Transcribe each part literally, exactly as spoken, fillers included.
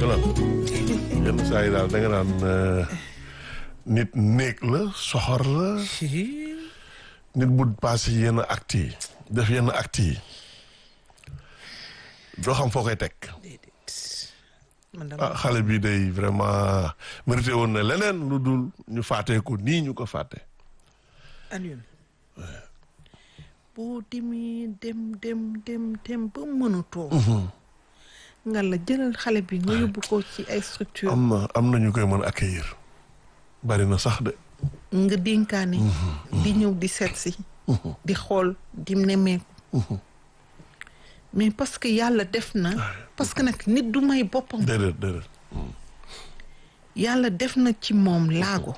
yenn saa yi daal da nga naan nit néeg la soxor la nit bu passé yenn actes yi def yenn actes yi doo xam foo koy teg. ah xale bi day vraiment mérité woon na leneen lu dul ñu fàttee ko nii ñu ko fàtte. Alioune. boo demee dem dem dem dem ba mënutoo. nga la jëlal xale bi nga yóbbu ko ci ay structure am na am na ñu koy mën accueillir bari na sax de. nga dénkaane. di ñëw di seet si. di xool di nemmeeku. mais parce que yàlla def na. parce que nag nit du may boppam. déedéet déedéet. yàlla def na ci moom laago.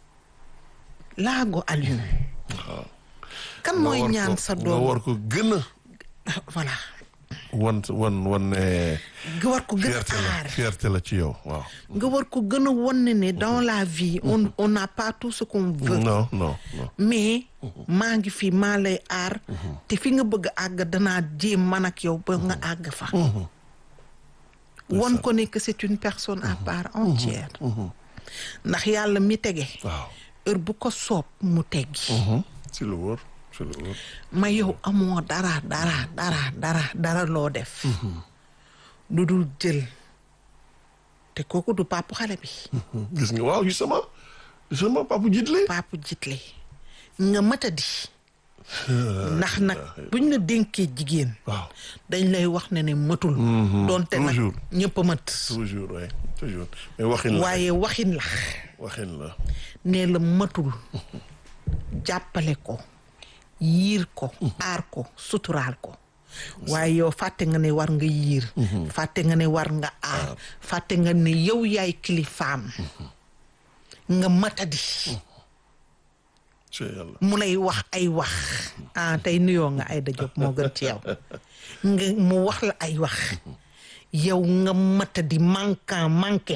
laago Alioune. waaw. kan mooy ñaan sa doom nga war ko gën a. voilà. wan wan wan ne. nga war ko gën a fierté la aar fierté la ci yow waaw. nga war ko gën a wan ne ne dans la vie on on n'a pas tout ce qu'on veut. non non non. mais maa ngi fi maa lay aar. te fi nga bëgg a àgg danaa jéem man ak yow ba nga àgg fa. wan ko ne que c'est une personne à part entière. ndax yàlla mi tege. waaw heure bu ko soob mu teggi. si lu wóor si lu wóor. ma yow amoo dara dara dara dara dara loo def. lu dul jël te kooku du papu xale bi. gis nga waaw justement justement papu jiitle. papu jiitle nga matadi. ndax nag buñ la dénkee jigéen. waaw dañ lay wax ne ne matul. doonte nag toujours ñëpp a mat. toujours oui toujours mais waxin la waaye waxin la. waxin la. nee la matul. jàppale ko yiir ko. aar ko suturaal ko. waaye yow fàtte nga ne war nga yiir. fàtte nga ne war nga aar. fàtte nga ne yow yaay kilifaam. nga matadi. mu lay wax ay wax. ah tey nuyoo nga ay Aïda Diop moo gën ci yow. nga mu wax la ay wax. yow nga matadi manquant manqué.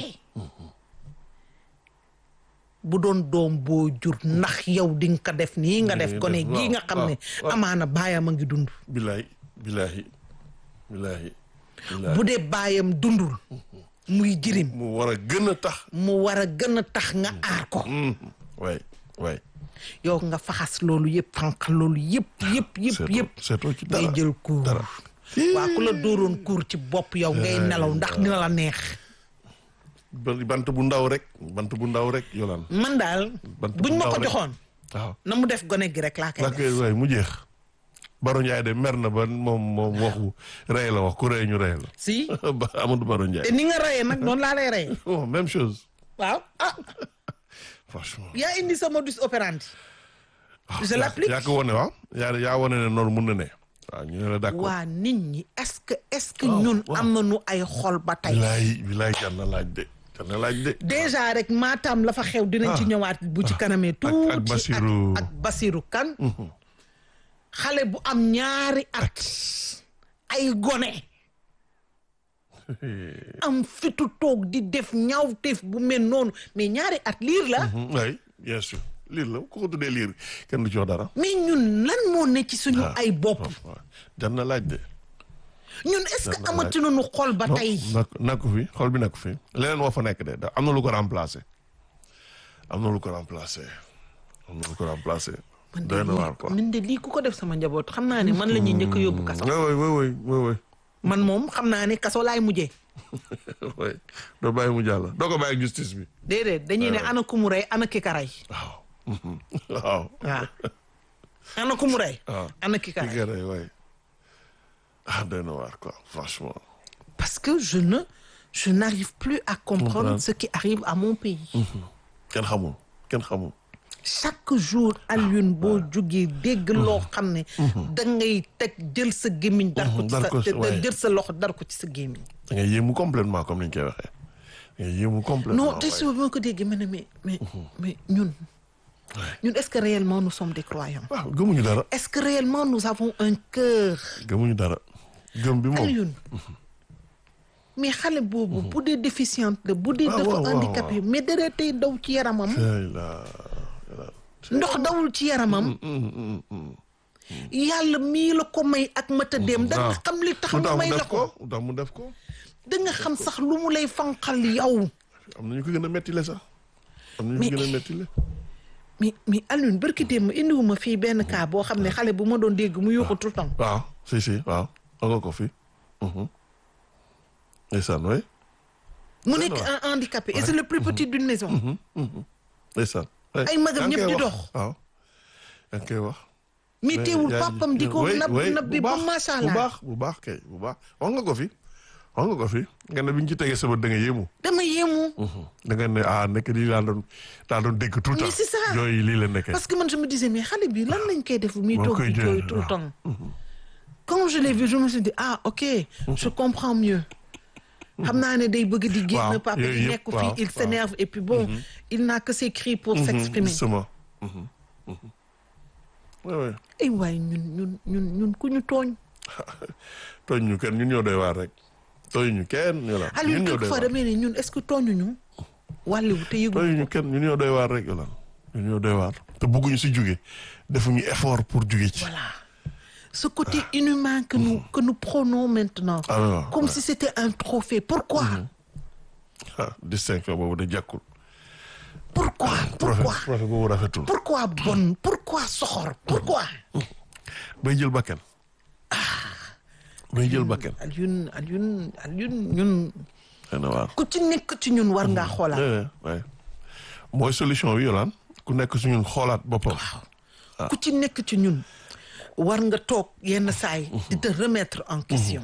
bu doon doom boo jur ndax yow di nga ko def nii nga def ko ne gii nga xam ne amaana baayam a ngi dund. bilaay bilaay bilaay. bu dee baayam dundul. muy jirim. mu war a gën a tax. mu war a gën a tax nga aar ko. waay waay. yow nga faxas loolu yëpp fanq loolu yëpp yëpp yëpp yëpp. seetoo ci dara ngay jël kuur. waa ku la dóoroon kuur ci bopp yow ngay nelaw ndax dina la neex. bant bu ndaw rek bant bu ndaw rek yolaan. man daal buñ ma ko joxoon. waaw na mu def gone gi rek laa koy def. waay mu jeex. Baro Ndiaye de mer na ba moom moom waxu rey la wax ku rey ñu rey la. si Amadou Baro Ndiaye. te ni nga reyee nag noonu laa lay reyee. oh même chose. waaw ah. franchement. yaa indi sa modus operandi. je l'applique yaa ko wane waaw. yaa yaa wane ne noonu mun na ne. waaw ñu ne la d'accord. waa nit ñi est-ce que est-ce que ñun am nañu ay xol ba tey. bilaay bilaay jar na laaj de. jar na laaj de. déjà rek Matam la fa xew dinañ ci ñëwaat bu ci kanamee. tuuti ak Basirou ak Basirou Kane. xale bu am ñaari at. ay gone. am fitu toog di def ñaawteef bu mel noonu mais ñaari at liir la. oui bien sûr liir la ku ko tuddee liir kenn du ci wax dara. mais ñun lan moo ne ci suñu ay bopp. jar na laaj de. ñun est-ce que amati nañu xol ba tey. nakku fi xol bi nakku fi leneen moo fa nekk de da am na lu ko remplacer. am na lu ko remplacer. am na lu ko remplacer. doy na waar quoi man de lii ku ko def sama njaboot xam naa ne man la ñuy njëkk a yóbbu kaso. oui oui oui oui. man moom xam naa ne kaso laay mujjee. oui doo bàyyi mu jàll doo ko bàyyi ak justice bi. déedéet dañuy ne ana ku mu rey ana ki ka rey. waaw. waaw. waaw. ana ku mu rey. waaw ana ki ka ki ka rey waay. ah doy na waar quoi franchement. parce que je ne je n'arrive plus à comprendre Comprendre. ce qui arrive à mon pays. kenn xamul kenn xamul. chaque jour Alioune boo jógee dégg loo xam ne. da ngay teg jël sa gémmiñ. dar ko ci dar ko sa waaye. jël sa loxo dar ko ci sa gémmiñ. da ngay yéemu complètement comme ni ñu koy waxee. da ngay yéemu complètement non te soo ma ko déggee ma ne mais mais mais ñun. ñun est-ce que réellement nous sommes des croyants. waaw gëmuñu dara. est-ce que réellement nous avons un cœur. gëmuñu dara. gëm bi moom Alioune mais xale boobu bu dee déficiente la bu dee Ah, dafa waaw, waaw, handicapé waaw. mais dara tey daw ci yaramam. ndox dawul ci yaramam. yàlla mii la ko may ak matadeem. da nga xam li tax mu may la ko. ndax mu def ko. da nga xam sax lu mu lay fanqal yow. am na ñu ko gën a metti le sax. am na ñu ko gën a metti le. mais mais Alioune barki démb indiwuma fii benn cas boo xam ne xale bu ma doon dégg mu yuuxu tout le temps. waaw si si waaw am nga ko fi. ndeysaan waay. mu nekk un handicapé et c'est le plus petit d'une maison. ndeysaan. ay magam ñëpp di dox. waaw yaa ngi koy wax. mais teewul papam di ko nab nab bi ba macha allah. bu baax bu baax kay bu baax wax nga ko fi. wax nga ko fi nga ne bi ñu ci tegee sama da nga yéemu. dama yéemu. da nga ne ah nekk lii laa doon laa doon dégg tout le temps. mais c'est ça yooyu lii la nekkee. parce que man je me disais mais xale bi lan lañ koy def. muy toog di jooy tout le temps. quand je l'ai vu je me suis dit ah ok. je comprends mieux. xam naa ne day bëgg di génn papa di nekk fii il s'énerve et puis bon il n'a que ses cris pour s'exprimer. justement. oui oui. ay waay ñun ñun ñun ñun ku ñu tooñ. tooñ ñu kenn ñun ñoo doy waar rek. tooñ ñu kenn ñu la. ñun ñoo doy waar damay ne ñun est-ce que tooñu ñu. wàllu te yëgu tooñ ñu kenn ñun ñoo doy waar rek yow ñun ñoo doy waar. te bëgguñu si jóge defuñu effort pour jóge ci. voilà ce côté inhumain que nous que nous prenons maintenant. alors comme si c'était un trophée pourquoi. ah distinction boobu de jàkkul. pourquoi pourquoi trophée boobu rafetul. pourquoi bon pourquoi soxor pourquoi. bay jël bakkan. bay jël bakkan. Alioune Alioune Alioune ñun. xanaa waaw. ku ci nekk ci ñun war ngaa xoolaat. oui mooy solution bi yolaan ku nekk ci ñun xoolaat boppam. waaw ku ci nekk ci ñun war nga toog yenn saay di te remettre en question.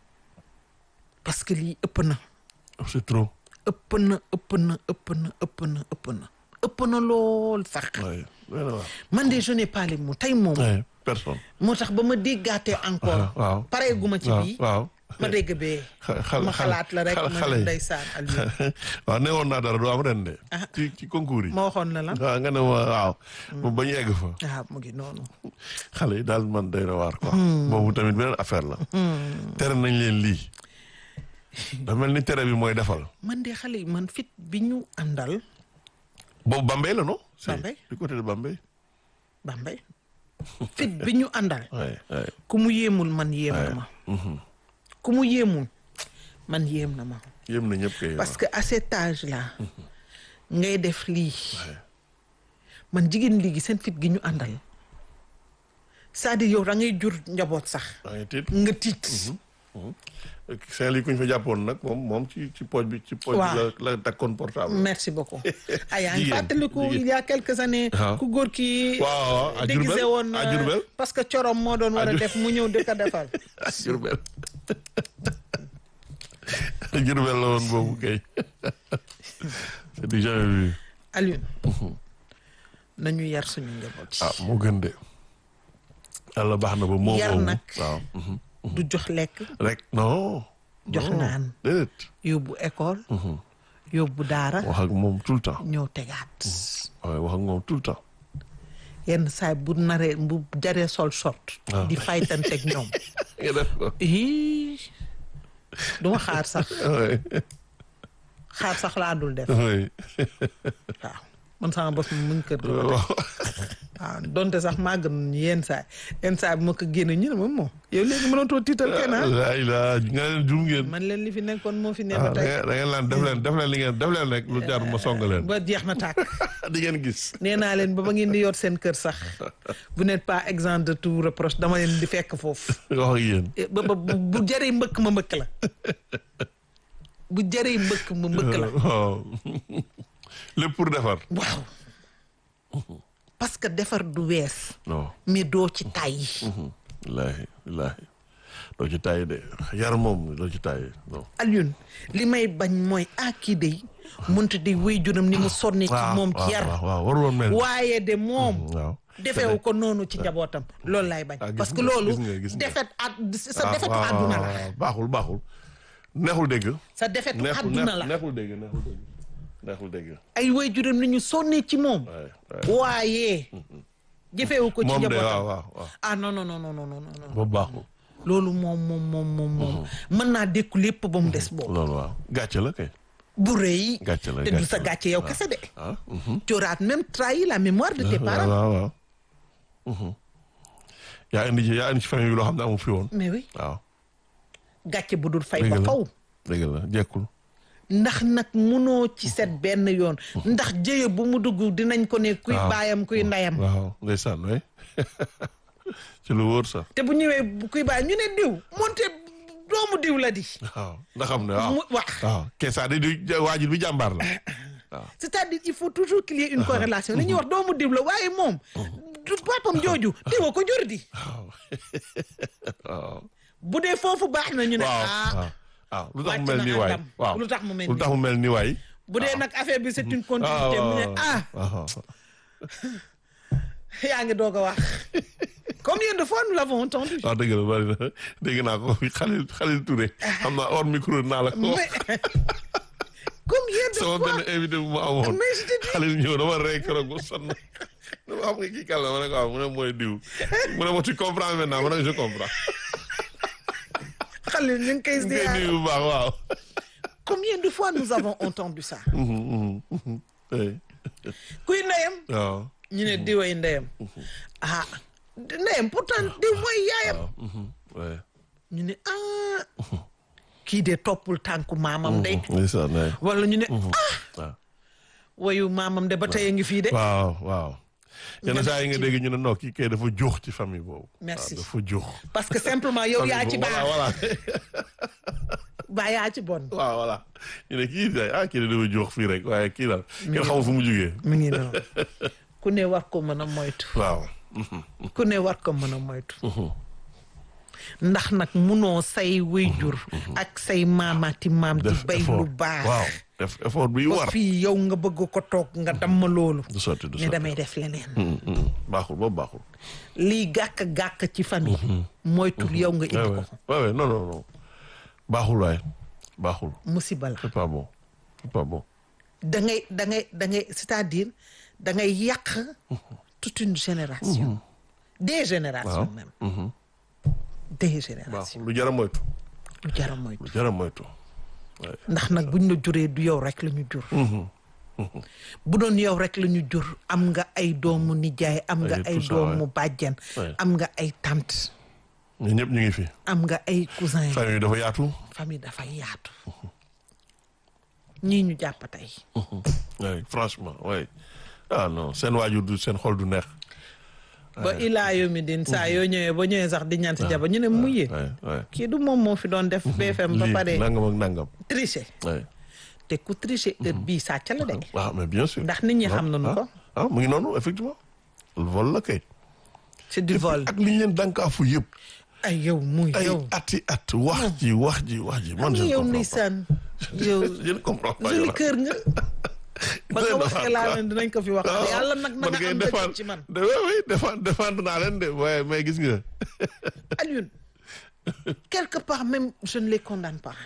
parce que lii ëpp na. c'est trop. ëpp na ëpp na ëpp na ëpp na ëpp na ëpp na lool sax. oui man de je n'ai pas les mots tey moom. personne. moo tax ba ma déggaatee encore. waaw pareeguma ci bii. waaw ma dégg bee. ma xalaat la rek ma ne ndeysaan Aliou. waaw ne woon naa dara du am ren de. ci ci concours yi. ma waxoon la lan. waaw nga ne ma waaw. moom ba ñu egg fa. waaw mu ngi noonu. xale yi daal man day na waar quoi. boobu tamit beneen affaire la. tere nañ leen lii. da mel ni tere bi mooy defal. man de xale yi man fit bi ñu àndal. boobu Bambey la non. Bambey du côté de Bambey. Bambey. fit bi ñu àndal. ku mu yéemul man yéem na ma. ku mu yéemul man yéem na ma. yéem na ñëpp kay. parce que à cet âge là. ngay def lii. man jigéen léegi seen fit gi ñu àndal. c'est-à-dire yow da ngay jur njaboot sax. nga tiit. Saint-Louis ku ñu fa jàppoon nag moom moom ci ci poche bi ci poche bi la la takkoon portable. merci beaucoup. ay yaa ngi fàttaliku il y a quelques années. ku góor ki waaw déguisé woon à Diourbel parce que corom moo doon war a def mu ñëw di ko defal. à Diourbel. Diourbel la woon boobu kay. c'est du jamais vu. Alioune. nañu yar suñu njaboot. ah moo gën de. yàlla baax na ba moo yar nag waaw. du jox lekk. rek non. jox naan. déedéet. yóbbu école. yóbbu daara. wax ak moom tout le temps. ñëw tegaat. waaw wax ak moom tout le temps. yenn saay bu naree bu jaree sol short. di faytanteeg ñoom. nga def ko. ii du ma xaar sax. xaar sax laa dul def. waaw man sama bos mu ngi kër gi. waaw donte sax maa gën yenn saa yenn saa bi ma ko génne ñu ne ma moom yow léegi mënatoo tiital kenn ah. ay la nga leen jum ngeen. man leen li fi nekkoon moo fi nekk ba tey. da ngeen laan def leen def leen li ngeen def leen rek lu jaar ma song leen. ba jeex na tàkk. di ngeen gis. nee naa leen ba ba ngeen di yor seen kër sax vous n'êtes pas exempt de tout reproche dama leen di fekk foofu. wax ak yéen. ba ba bu jëree mbëkk ma mbëkk la bu jëree mbëkk ma mbëkk la. waaw lépp pour defar. waaw. parce que defar du wees. non mais doo ci tàyyi. wallaahi wallaahi doo ci tàyyi de yar moom doo ci tàyyi non. Alioune li may bañ mooy ah kii de mënut di wéy juram ni mu sonni ci moom ci yar. waaw waaw waru woon mel. waaye de moom. waaw defewu ko noonu ci njabootam. loolu laay bañ. parce que loolu defet at sa defetu àdduna la. baaxul baaxul neexul dégg. sa defetu àdduna la neexul dégg neexul dégg. neexul dégg. ay way juram ni ñu sonnee ci moom. waaye. jëfewu ko ci moom de njabootam waaw waaw waaw. ah non non non non non non. boobu baaxul. loolu moom moom moom moom moom. mën naa dékku lépp ba mu des boobu. loolu waaw gàcce la kay. bu rëy. gàcce la te du sa gàcce yow kese de. ah. tu auras même trahi la mémoire de tes parents. waaw waaw. yaa indi ci yaa indi ci famille bi loo xam ne amu fi woon. mais oui. waaw. gàcce bu dul fay ba faw. dëgg la jekkul. ndax nag munoo ci set benn yoon ndax jëye bu mu dugg dinañ ko ne kuy baayam kuy ndeyam waaw ndeysaan way ci lu wóor sax. te bu ñëwee kuy baayam ñu ne diw moonte doomu diw la di waaw ndax xam ne waaw waaw waaw keesaa di di waajur bi jàmbaar la waaw. c'est-à-dire il faut toujours qu'il y ait une corrélation li ñuy wax doomu diw la waaye moom du papam jooju diwa ko jur di waaw. bu dee foofu baax na ñu ne waaw ah waaw lu tax mu mel ni waay waaw lu tax mu mel lu tax mu mel ni waay. bu dee nag affaire bi c'est une continuité mu ne ah yaa ngi doog a wax combien de fois nous l'avons entendu. waaw dëgg la bari na dégg naa ko Khalil Khalil Touré xam naa hors micro naa la ko. combien de fois sama benn invité bu ma amoon Khalil ñëw dama rey keroog ba sonn dama xam nga kii kàll ma ne ko waaw mu ne mooy diw mu ne ma tu comprends maintenant ma ne je comprends. Khalil ñu ngi koy ziar bu baax waaw. combien de fois nous avons entendu ça. kuy ndeyam. waaw. ñu ne diway ndeyam. ah ndeyam pourtant diw mooy yaayam. ñu ne ah. kii de toppul tànku maamam de. wala ñu ne ah. wayu maamam de ba tey ngi fii de. waaw waaw. yenn saa yi nga dégg ñu ne non kii kay dafa jox ci famille boobu. merci dafa jox. parce que simplement yow yaa ci baax voilà. ba yaa ci bon. waaw voilà ñu ne kii ah kii dafa jox fii rek waaye kii daal. kenn xamul fu mu jugee. mi ngi noonu ku ne war ko mën a moytu. waaw. ku ne war ko mën a moytu. ndax nag munoo say wéyjur ak say maamaati maam di bay lu baax. waaw def effort bi war. ba fii yow nga bëgg ko toog nga damm loolu. du sotti du sotti ne damay def leneen. baaxul boobu baaxul. lii gàkk gàkk ci famille. moytul yow nga indi ko. waaw waaw non non non baaxul waay baaxul. musiba la c'est pas bon c'est pas bon. da ngay da ngay da ngay c'est-à-dire da ngay yàq toute une génération. des générations même. des générations. lu jar a moytu. lu jar a moytu lu jar a moytu. ndax nag buñ la juree du yow rek la ñu jur. bu doon yow rek la ñu jur am nga ay doomu nijaay am nga ay doomu bàjjen am nga ay tante. ñun ñëpp ñu ngi fi. am nga ay cousin. famille dafa yaatu. famille dafa yaatu. ñii ñu jàpp tey. oui franchement oui ah non seen waajur du seen xol du neex. ba ilaa yomi din saa yoo ñëwee ba ñëwee sax di ñaan si jaba ñu ne muyee kii du moom moo fi doon def B F M ba pare nangam ak nangam tricher te ku tricher heure bii sàcc la de waaw mais bien sûr ndax nit ñi xam nañu ko ah mu ngi noonu effectivement vol la kay c'est du vol ak li ñu leen dànkaafu yëpp ay yow muy yow ay ati at wax ji wax ji wax ji man je yow ndeysaan yow je ne comprends pas joli kër nga ba nga waxee laa leen dinañ ko fi wax yàlla nag na nga am dëgg ci man oui défendre défendre naa leen de waaye mais gis nga Alioune quelque part même je ne les condamne pas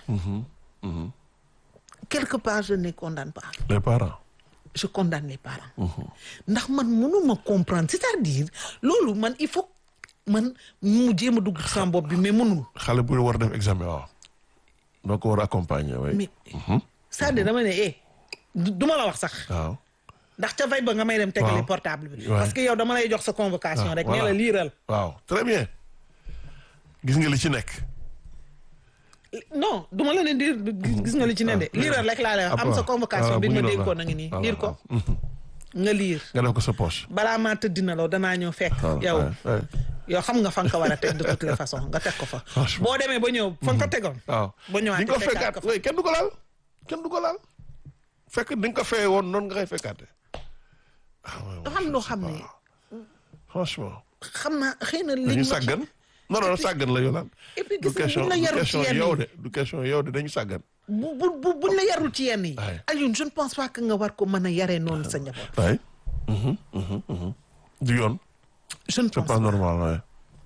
quelque part je ne les condamne pas les parents je condamne les parents ndax man mënuma comprendre c'est-à-dire loolu man il faut man mu jéem a dugg ci sama bopp bi mais mënul xale bu war def examen waaw doo ko war a accompagner way mais c'est-à-dire dama ne eh du ma la wax sax. waaw ndax ca fay ba nga may dem tegale portable bi. parce que yow dama lay jox sa convocation rek. ne la liiral. waaw très bien. gis nga li ci nekk. non du ma la ne di gis nga li ci ne de. liiral rek laa lay wax am sa convocation bi nga dégg ko na ngi nii liir ko. nga liir. nga def ko sa poche. balaa maa tëdd na la danaa ñëw fekk. yow yow xam nga fa nga ko war a teg de toutes les façons nga teg ko fa. boo demee ba ñëw fa nga ko tegoon. waaw ba ñëwaat ko fekkaat ko kenn du ko laal kenn du ko laal. fekk ni nga ko fee woon noonu nga koy fekkaate. dafa am loo xam ne. franchement. xam naa xëy na li dañu sàggan. non non sàggan la yow naan. et puis gis nga buñ la yarul ci yenn yow de du question yow de dañu sàggan. bu bu bu buñ la yarul ci yenn yi. Alioune je ne pense pas que nga war ko mën a yaree noonu sa njaboot. waay. du yoon. je ne pense c'est pas normal waay.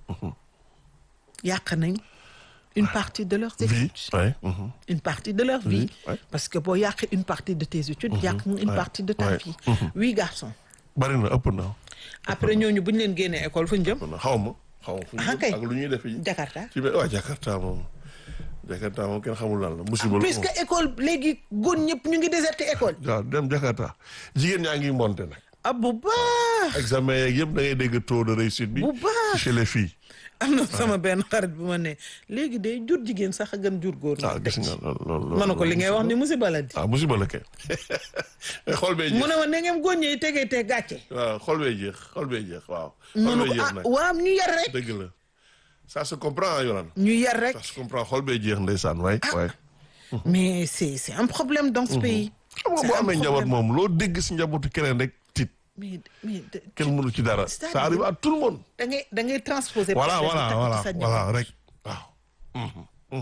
yàq nañ. une partie de leurs études. Oui, une partie de leur vie. Oui, parce que boo yàq une partie de tes études. yàq une partie de ta vie. huit garçons. bari na ëpp na. après ñooñu bu ñu leen génnee école fu ñu jëm. xaw ma xaw ma fu ñu jëm ak lu ñuy def fii. Jakarta. ci biir waaw Jakarta moom. Jakarta moom kenn xamul lan la musiba la. puisque école léegi góor ñëpp ñu ngi déserté école. waaw dem Jakarta jigéen ñaa ngi monté nag. ah bu baax. examen yeeg yëpp da ngay dégg taux de réussite bi. bu baax chez les filles. am na sama benn xarit bu ma ne léegi de jur jigéen sax a gën jur góor. ah gis nga loolu loolu. ma ne ko li ngay wax ni musiba la di. ah musiba la kay. xol bee jeex mu ne ma ne ngeen góor ñi tegee te gàcce. waaw xol bee jeex xol bee jeex waaw. ma xol ne bee ko jeex ah nag waaw ñu yar rek. dëgg la ça se comprend Yolande. ñu yar rek. ça se comprend xol bee jeex ndeysaan waay waay. mais c'est c'est un problème dans ce pays. xam nga boo amee njaboot moom loo dégg si njabootu keneen rek tiit. mais mais kenn mënu ci dara. c'est-à-dire ça arrive à tout le monde. da ngay da ngay transposer. voilà problème voilà bi voilà takk ci sa voilà njaboot. rek waaw.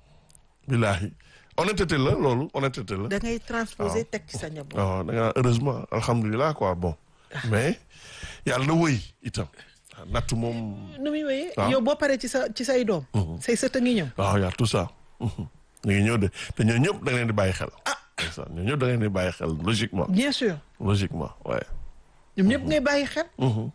billaahi honnêteté la loolu honnêteté la. da ngay transposer teg ci sa njaboot. waaw da nga naan heureusement alhamdulilah quoi bon. mais yàlla na wëy itam. natt moom. nu muy wéyee. waaw yow boo paree ci sa ci say doom. say sët a ngi ñëw. waaw y a tout ça. ñu ngi ñëw de te ñoo ñëpp da nga leen di bàyyi xel. ah ñoo ñëpp da nga leen di bàyyi xel logiquement. bien sûr. logiquement waaye. ñoom ñëpp ngay bàyyi xel.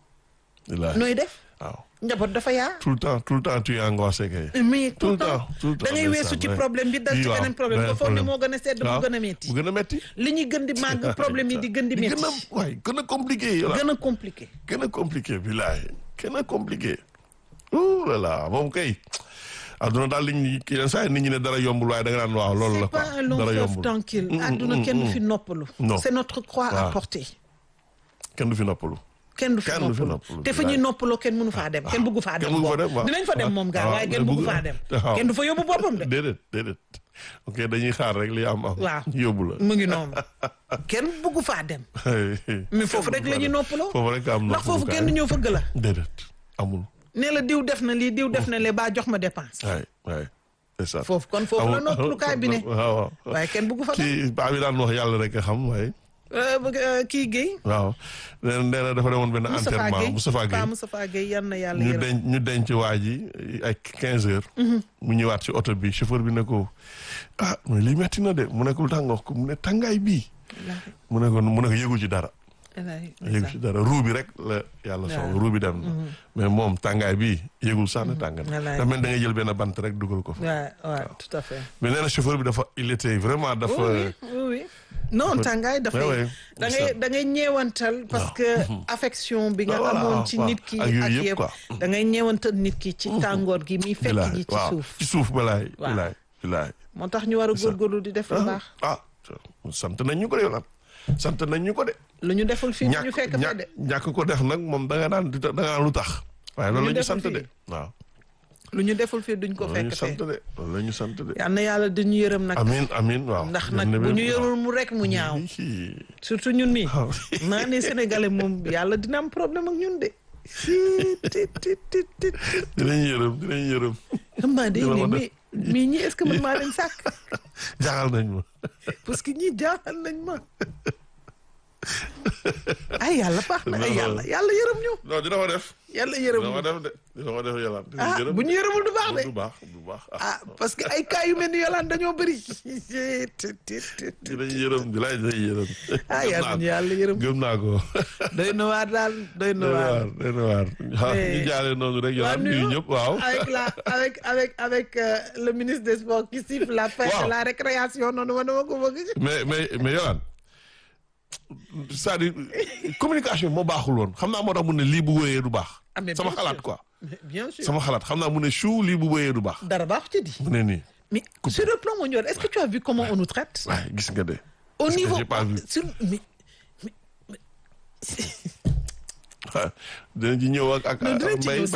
billaahi nooy def. waaw njaboot dafa yaa. tout le temps tout le temps tu es angoissé kay. mais tout le temps tout le temps da ngay weesu ci problème bi dal ci beneen problème nga foog ne moo gën a sedd mu gën a metti. mu gën a metti. li ñuy gën di màgg problème yi di gën di di metti. gën a waay gën a compliqué yow. gën a compliqué. gën a compliqué billaahi gën a compliqué. ouh là là moom kay. adduna daal li ñu kii yenn saa yi nit ñi ne dara yombul waaye da nga naan waaw loolu la c'est quoi pas un long dara fleuve yombul. tranquille adduna kenn du fi noppalu. Non. c'est notre croix à waaw. porter. kenn du fi noppalu. kenn du fi Kenn du fi noppalu noppalu, te fa ñuy noppaloo kenn mënu faa dem kenn bëggu faa dem. kenn bëggu fa dem, waaw. dinañ fa dem moom gaa waaw, waaye kenn mais bëggu bëggu- faa dem. waaw. kenn du fa yóbbu boppam de. déedéet déedéet ok dañuy xaar rek li am am. waaw yóbbu la. mu ngi noonu kenn bëggu faa dem. mais foofu rek la ñuy noppaloo. foofu rek am ndax foofu kenn du ñëw fëgg la. déedéet amul. nee la diw def na lii diw def na lee baa jox ma dépense. waay waay c'est ça. foofu kon foofu la noppalukaay bi ne. waaw waaw. waaye kenn bëggu fa dem. kii baa bi daan wax yàlla rek a xam waaye. Euh, euh, kii Guèye. waaw nee na nee na dafa demoon benn Moustapha enterrement Guèye Moustapha Pa Guèye. Moustapha Guèye yan na yàlla ñu yërëm. denc ñu denc waa ji ay quinze heures. mu ñëwaat ci oto bi chauffeur bi ne ko ah mais lii metti na de mu ne ko lu tax nga wax ko mu ne tàngaay bii. mu ne ko mu ne ko yëgu ci dara. yëgu ci dara ruu bi rek la yàlla soxla ruu bi dem na. mais moom tàngaay bi yëgul sax ne tàng na. dafa mel da ngay jël benn bant rek dugal ko fa. waaw waaw tout à fait. mais nee na chauffeur bi dafa il était vraiment dafa. oui oui oui. non tàngaay dafay ouais, ouais. da ngay da ngay ñeewantal parce que affection bi nga Ah, voilà, amoon ci waaw. nit ki Ak yooyu ak yëpp, yëpp quoi. da ngay ñeewantal nit ki ci tàngoor gi muy fekk bilaay ji ci waaw suuf ci suuf balaay. Waaw. bilaay bilaay. moo tax ñu war a góorgóorlu di def lu baax ah sant nañ ñu ko de yow sant nañ ñu ko de. lu ñu deful fii ñu fekk fee de ñàkk ko def nag moom da nga naan da nga naan lu tax. waaye loolu la ñu sant de waaw. lu ñu deful fii duñ ko loolu la ñu fekk sant fee de loolu la ñu sant de. yal na yàlla di ñu yërëm nag amiin amiin waaw. ndax nag bu ñu yërul mu rek mu ñaaw surtout ñun mi waaw. naa ne sénégalais moom yàlla dina am problème ak ñun de tit tit tit tit dinañ yërëm dinañ yërëm. xam naa de Dina ma mais mais ñi est-ce que man maa leen sàkk jaaxal nañ ma. parce que ñi jaaxal nañ ma ay yàlla baax na ay yàlla yàlla yërëm ñu non dina ko def. yàlla yërëm dina ko ñu def de dina ko def yàlla. dina ah yërëm bu ñu yërëmul du baax de du baax du baax. ah parce que ay cas yu mel ni yolaan dañoo bëri dinañ yërëm di laaj dinañ yërëm. ah yàlla ñu yàlla yërëm gëm naa ko. doy na waar daal doy na doy na waar waar doy na waar. waaw ñu jaaree noonu rek. waa yow nuyu ñëpp waaw. avec la avec avec avec euh, le ministre des sports qui siffle la fin Waaw. de la récréation noonu ma dama ko bëgg mais mais mais Yolande c'est-à-dire communication moo baaxul woon xam naa moo tax mu ne lii bu wéyee du baax. Ah, mais sama bien xalaat sûr. quoi. bien sûr sama xalaat xam naa mu ne chou lii bu wéyee du baax. dara baax ci di mu ne nii. mais sur le plan mondial est-ce que tu as vu comment on nous traite waaye gis nga de. au Parce que niveau j'ai pas vu. sur mais dinañ ci ñëw ak ak Non, dinañ ci mbay ñëw